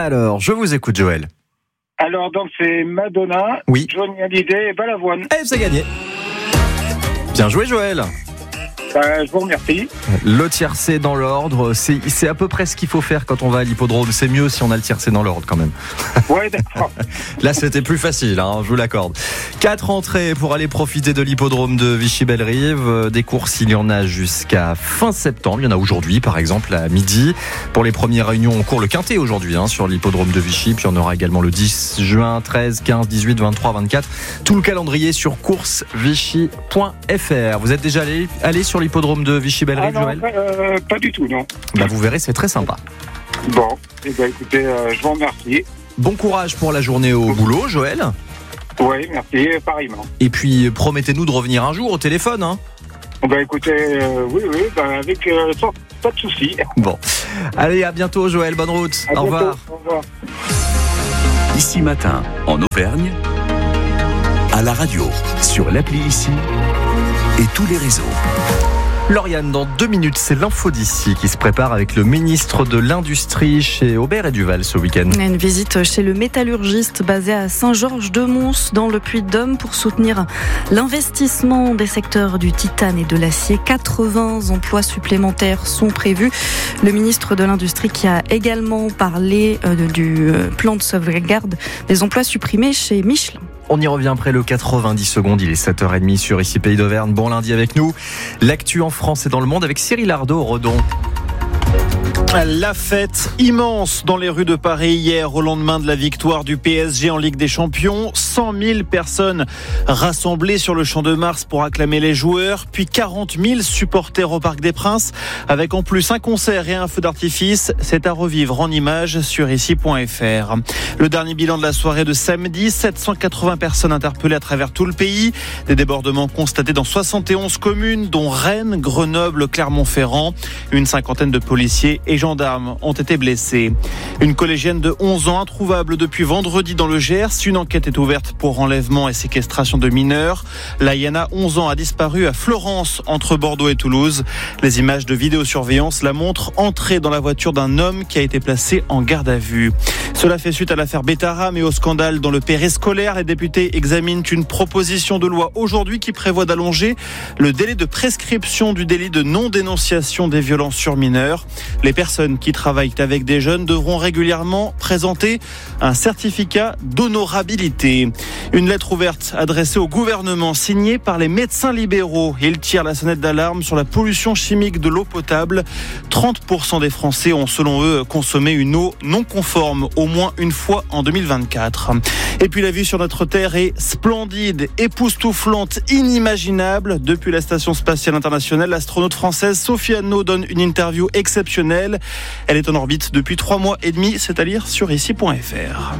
Alors, je vous écoute, Joël. Alors, donc, c'est Madonna, Oui. Johnny Hallyday et Balavoine. Eh, c'est gagné. Bien joué, Joël. Je vous remercie. Le tiercé dans l'ordre, c'est à peu près ce qu'il faut faire quand on va à l'hippodrome. C'est mieux si on a le tiercé dans l'ordre quand même. Ouais, d'accord. Là, c'était plus facile, je vous l'accorde. 4 entrées pour aller profiter de l'hippodrome de Vichy-Belle-Rive. Des courses, il y en a jusqu'à fin septembre. Il y en a aujourd'hui, par exemple, à midi. Pour les premières réunions, on court le quintet aujourd'hui sur l'hippodrome de Vichy. Puis on aura également le 10 juin, 13, 15, 18, 23, 24. Tout le calendrier sur coursevichy.fr. Vous êtes déjà allé sur l'hippodrome de Vichy-Belle-Rive, Joël ? Pas du tout, non. Vous verrez, c'est très sympa. Bon, écoutez, je vous remercie. Bon courage pour la journée au boulot, Joël. Oui, merci, pareillement. Et puis, promettez-nous de revenir un jour au téléphone. Écoutez, oui, avec pas de souci. Bon. Allez, à bientôt, Joël. Bonne route. Au revoir. Au revoir. Ici Matin, en Auvergne, à la radio, sur l'appli Ici et tous les réseaux. Lauriane, dans 2 minutes, c'est l'info d'ici qui se prépare avec le ministre de l'Industrie chez Aubert et Duval ce week-end. Une visite chez le métallurgiste basé à Saint-Georges-de-Mons dans le Puy-de-Dôme pour soutenir l'investissement des secteurs du titane et de l'acier. 80 emplois supplémentaires sont prévus. Le ministre de l'Industrie qui a également parlé du plan de sauvegarde des emplois supprimés chez Michelin. On y revient après le 90 secondes, il est 7h30 sur Ici Pays d'Auvergne. Bon lundi avec nous. L'actu en France et dans le monde avec Cyril Ardo au Redon. La fête immense dans les rues de Paris hier au lendemain de la victoire du PSG en Ligue des Champions. 100 000 personnes rassemblées sur le Champ de Mars pour acclamer les joueurs, puis 40 000 supporters au Parc des Princes avec en plus un concert et un feu d'artifice. C'est à revivre en images sur ici.fr. Le dernier bilan de la soirée de samedi, 780 personnes interpellées à travers tout le pays. Des débordements constatés dans 71 communes dont Rennes, Grenoble, Clermont-Ferrand. Une cinquantaine de policiers et gendarmes ont été blessés. Une collégienne de 11 ans introuvable depuis vendredi dans le Gers. Une enquête est ouverte pour enlèvement et séquestration de mineurs. Laïana, 11 ans, a disparu à Florence, entre Bordeaux et Toulouse. Les images de vidéosurveillance la montrent entrer dans la voiture d'un homme qui a été placé en garde à vue. Cela fait suite à l'affaire Bétaram et au scandale dans le périscolaire. Les députés examinent une proposition de loi aujourd'hui qui prévoit d'allonger le délai de prescription du délit de non-dénonciation des violences sur mineurs. Les personnes qui travaillent avec des jeunes devront régulièrement présenter un certificat d'honorabilité. Une lettre ouverte adressée au gouvernement signée par les médecins libéraux. Ils tirent la sonnette d'alarme sur la pollution chimique de l'eau potable. 30% des Français ont selon eux consommé une eau non conforme au moins une fois en 2024. Et puis la vue sur notre Terre est splendide, époustouflante, inimaginable. Depuis la Station Spatiale Internationale, l'astronaute française Sophie Annaud donne une interview exceptionnelle. Elle est en orbite depuis 3 mois et demi, c'est à lire sur ici.fr.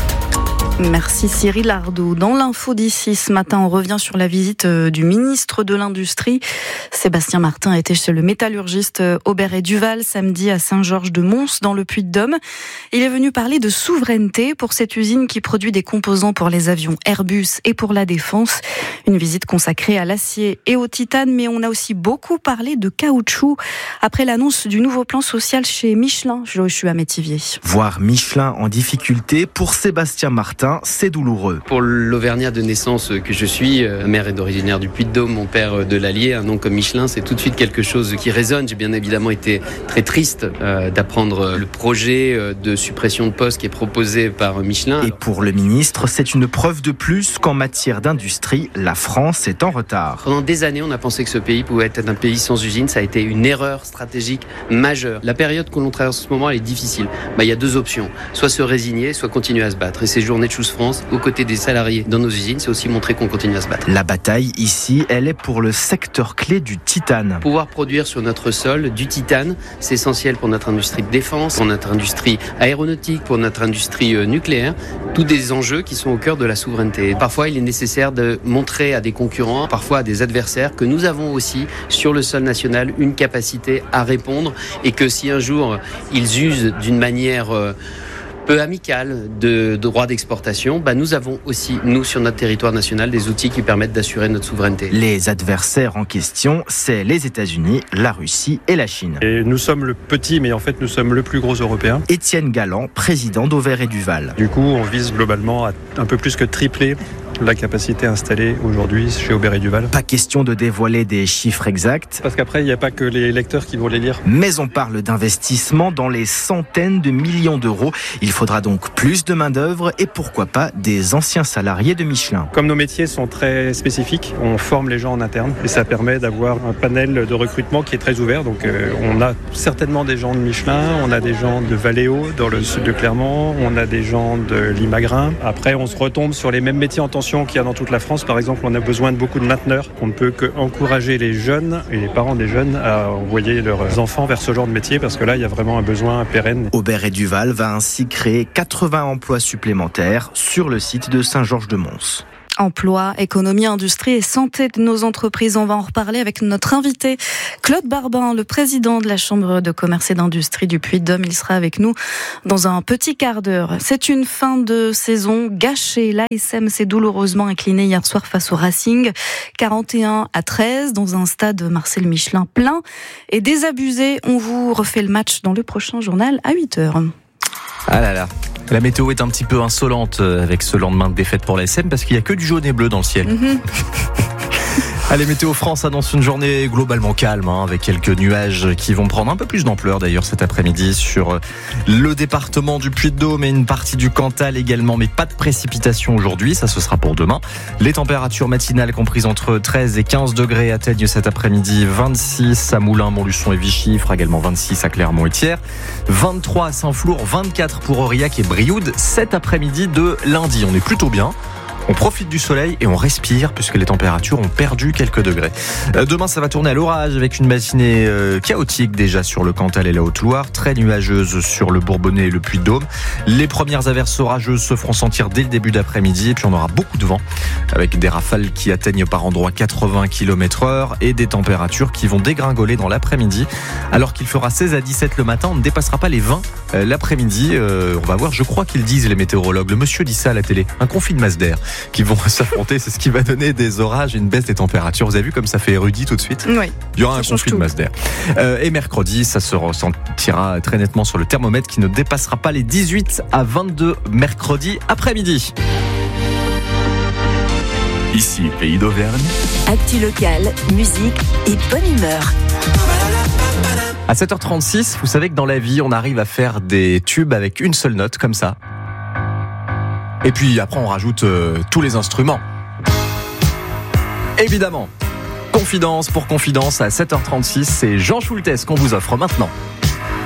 Merci Cyril Ardo. Dans l'info d'ici ce matin, on revient sur la visite du ministre de l'Industrie. Sébastien Martin était chez le métallurgiste Aubert et Duval samedi à Saint-Georges-de-Mons dans le Puy-de-Dôme. Il est venu parler de souveraineté pour cette usine qui produit des composants pour les avions Airbus et pour la défense. Une visite consacrée à l'acier et au titane, mais on a aussi beaucoup parlé de caoutchouc après l'annonce du nouveau plan social chez Michelin. Joshua Métivier. Voir Michelin en difficulté pour Sébastien Martin, c'est douloureux. Pour l'Auvergnat de naissance que je suis, ma mère est originaire du Puy-de-Dôme, mon père de l'Allier, un nom comme Michelin, c'est tout de suite quelque chose qui résonne. J'ai bien évidemment été très triste d'apprendre le projet de suppression de postes qui est proposé par Michelin. Et pour le ministre, c'est une preuve de plus qu'en matière d'industrie, la France est en retard. Pendant des années, on a pensé que ce pays pouvait être un pays sans usine. Ça a été une erreur stratégique majeure. La période que l'on traverse en ce moment, elle est difficile. Il y a 2 options. Soit se résigner, soit continuer à se battre. Et ces journées de Choose France, aux côtés des salariés dans nos usines, c'est aussi montrer qu'on continue à se battre. La bataille ici, elle est pour le secteur clé du titane. Pouvoir produire sur notre sol du titane, c'est essentiel pour notre industrie de défense, pour notre industrie aéronautique, pour notre industrie nucléaire. Tous des enjeux qui sont au cœur de la souveraineté. Parfois, il est nécessaire de montrer à des concurrents, parfois à des adversaires, que nous avons aussi sur le sol national une capacité à répondre et que si un jour ils usent d'une manière peu amical de droit d'exportation, nous avons aussi, nous, sur notre territoire national, des outils qui permettent d'assurer notre souveraineté. Les adversaires en question, c'est les États-Unis, la Russie et la Chine. Et nous sommes le petit, mais en fait nous sommes le plus gros européen. Étienne Galland, président d'Auvert et Duval. Du coup, on vise globalement à un peu plus que tripler la capacité installée aujourd'hui chez Aubert et Duval. Pas question de dévoiler des chiffres exacts. Parce qu'après, il n'y a pas que les lecteurs qui vont les lire. Mais on parle d'investissements dans les centaines de millions d'euros. Il faudra donc plus de main-d'œuvre et pourquoi pas des anciens salariés de Michelin. Comme nos métiers sont très spécifiques, on forme les gens en interne et ça permet d'avoir un panel de recrutement qui est très ouvert. Donc on a certainement des gens de Michelin, on a des gens de Valeo dans le sud de Clermont, on a des gens de Limagrin. Après, on se retombe sur les mêmes métiers en tension qu'il y a dans toute la France. Par exemple, on a besoin de beaucoup de mainteneurs. On ne peut qu'encourager les jeunes et les parents des jeunes à envoyer leurs enfants vers ce genre de métier parce que là, il y a vraiment un besoin pérenne. Aubert et Duval va ainsi créer 80 emplois supplémentaires sur le site de Saint-Georges-de-Mons. Emploi, économie, industrie et santé de nos entreprises. On va en reparler avec notre invité, Claude Barbin, le président de la Chambre de commerce et d'industrie du Puy-de-Dôme. Il sera avec nous dans un petit quart d'heure. C'est une fin de saison gâchée. L'ASM s'est douloureusement incliné hier soir face au Racing. 41-13 dans un stade Marcel Michelin plein et désabusé. On vous refait le match dans le prochain journal à 8h. Ah là là. La météo est un petit peu insolente avec ce lendemain de défaite pour l'ASM parce qu'il n'y a que du jaune et bleu dans le ciel. Allez, Météo France annonce une journée globalement calme, avec quelques nuages qui vont prendre un peu plus d'ampleur d'ailleurs cet après-midi sur le département du Puy-de-Dôme et une partie du Cantal également, mais pas de précipitations aujourd'hui, ça ce sera pour demain. Les températures matinales comprises entre 13 et 15 degrés atteignent cet après-midi 26 à Moulins, Montluçon et Vichy, il fera également 26 à Clermont et Thiers, 23 à Saint-Flour, 24 pour Aurillac et Brioude cet après-midi de lundi. On est plutôt bien. On profite du soleil et on respire puisque les températures ont perdu quelques degrés. Demain, ça va tourner à l'orage avec une matinée chaotique déjà sur le Cantal et la Haute-Loire, très nuageuse sur le Bourbonnais et le Puy-de-Dôme. Les premières averses orageuses se feront sentir dès le début d'après-midi et puis on aura beaucoup de vent avec des rafales qui atteignent par endroits 80 km/h et des températures qui vont dégringoler dans l'après-midi. Alors qu'il fera 16 à 17 le matin, on ne dépassera pas les 20 l'après-midi. On va voir, je crois qu'ils disent les météorologues, le monsieur dit ça à la télé, un conflit de masse d'air qui vont s'affronter, c'est ce qui va donner des orages et une baisse des températures. Vous avez vu comme ça fait érudit tout de suite ? Oui. Il y aura un conflit de masse d'air. Et mercredi, ça se ressentira très nettement sur le thermomètre qui ne dépassera pas les 18 à 22 mercredi après-midi. Ici, Pays d'Auvergne. Actu locale, musique et bonne humeur. À 7h36, vous savez que dans la vie, on arrive à faire des tubes avec une seule note, comme ça. Et puis après, on rajoute tous les instruments. Évidemment. Confidence pour confidence à 7h36, c'est Jean Schultes qu'on vous offre maintenant.